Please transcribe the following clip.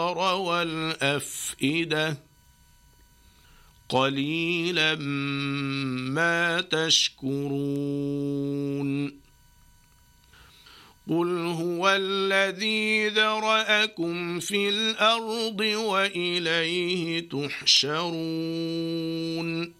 الأبصار والأفئدة قليلا ما تشكرون قل هو الذي ذرأكم في الأرض وإليه تحشرون